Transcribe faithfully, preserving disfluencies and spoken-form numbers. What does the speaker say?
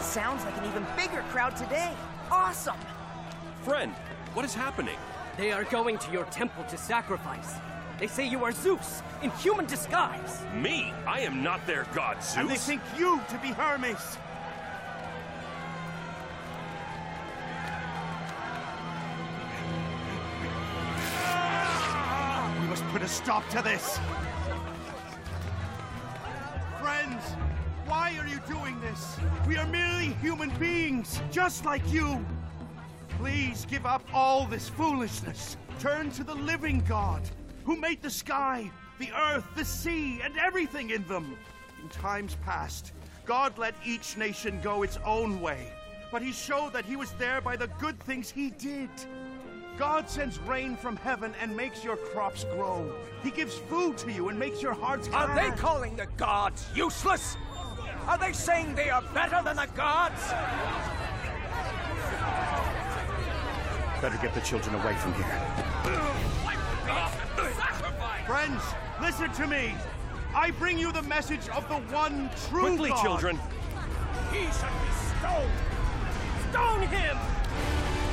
sounds like an even bigger crowd today. Awesome! Friend, what is happening? They are going to your temple to sacrifice. They say you are Zeus, in human disguise. Me? I am not their god, Zeus. And they think you to be Hermes. We must put a stop to this. Friends, why are you doing this? We are merely human beings, just like you. Please give up all this foolishness. Turn to the living God, who made the sky, the earth, the sea, and everything in them. In times past, God let each nation go its own way, but he showed that he was there by the good things he did. God sends rain from heaven and makes your crops grow. He gives food to you and makes your hearts glad. Are they calling the gods useless? Are they saying they are better than the gods? Better get the children away from here. Friends, listen to me. I bring you the message of the one true Quickly, God. children. He should be stoned! Stone him!